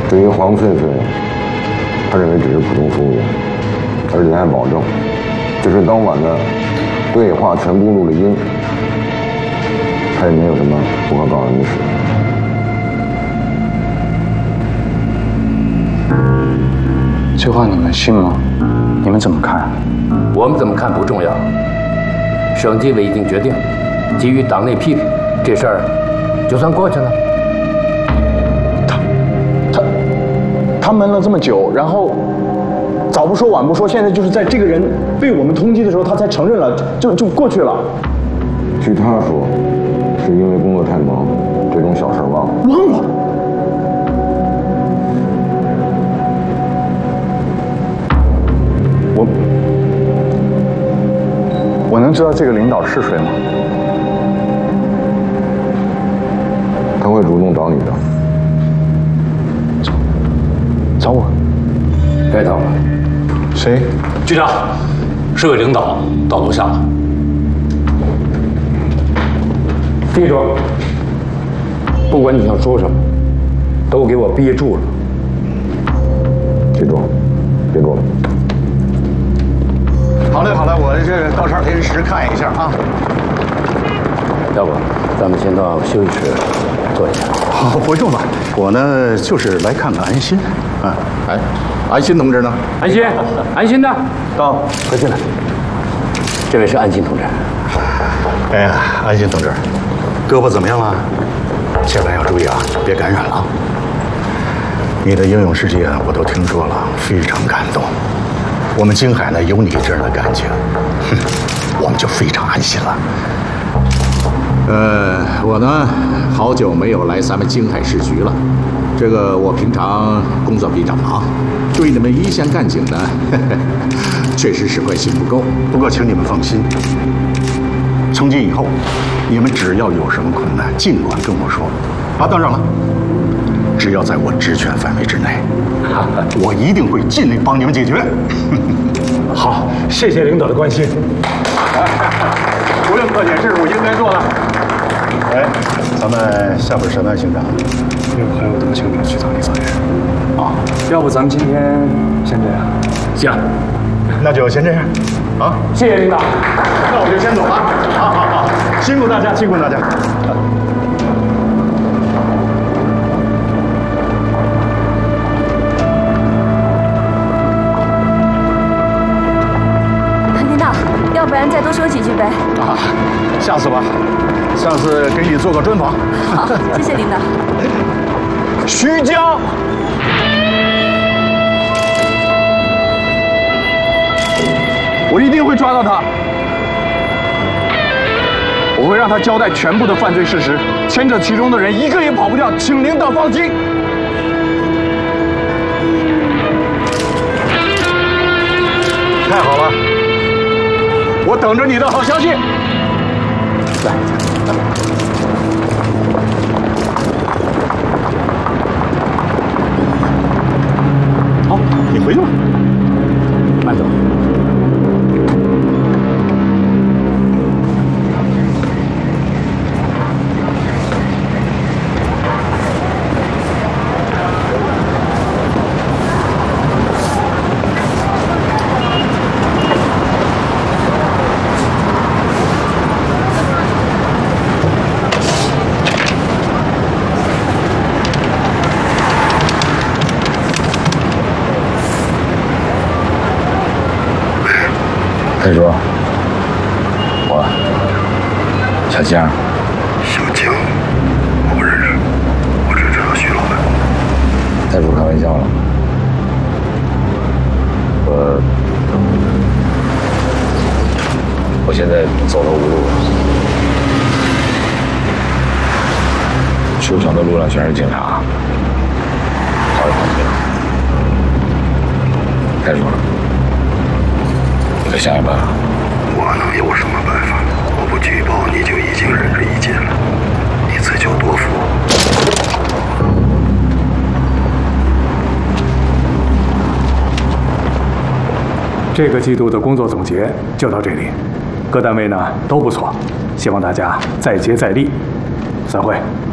至于黄翠翠，他认为只是普通服务员，而且还保证，就是当晚的对话全部录了音，他也没有什么不可告人的事。 这话你们信吗？你们怎么看？ 我们怎么看不重要，省纪委已经决定，给予党内批评，这事儿就算过去了。 他闷了这么久，然后早不说晚不说，现在就是在这个人被我们通缉的时候，他才承认了，就过去了。 据他说，是因为工作太忙，这种小事忘了。 忘了。我能知道这个领导是谁吗？ 他会主动找你的。 找我？ 该到了。 谁？ 局长，是位领导到楼下了。 记住，不管你想说什么，都给我憋住了。 记住，憋住了。 好嘞，好嘞，我这到场临时看一下啊。 要不，咱们先到休息室坐一下。 好，不用了，我呢就是来看看安心啊。哎，安心同志呢？ 安心，安心的，到，快进来。这位是安心同志。 哎呀，安心同志，胳膊怎么样了？千万要注意啊，别感染了啊。你的英勇事迹啊，我都听说了，非常感动。我们京海呢有你这样的感情，我们就非常安心了。我呢好久没有来咱们京海市局了，这个我平常工作比较忙，对你们一线干警呢，确实是关心不够。不过请你们放心，从今以后，你们只要有什么困难，尽管跟我说。啊，当然了，只要在我职权范围之内，我一定会尽力帮你们解决。 好，谢谢领导的关心。 不用客气，这是我应该做的。哎，咱们下边审案刑长， 还有德清的去当地法院。 啊， 要不咱们今天先这样？ 行， 那就先这样。啊， 谢谢领导。 那我就先走了。好，辛苦大家，辛苦大家。 要不然再多说几句呗。 啊，下次吧，下次给你做个专访。 好，谢谢领导。 徐江，我一定会抓到他，我会让他交代全部的犯罪事实，牵扯其中的人一个也跑不掉，请领导放心。 太好了。我等着你的好消息。来，好，你回去吧，慢走。 再说，我小江。 小江，我不认识，我只知道徐老板。 再不开玩笑了，我现在走投无路了。出城的路上全是警察，跑也跑不了。再说了。你可想想办法。 我能有什么办法？我不举报你就已经仁至义尽了，你自求多福。 这个季度的工作总结就到这里，各单位呢都不错，希望大家再接再厉。散会。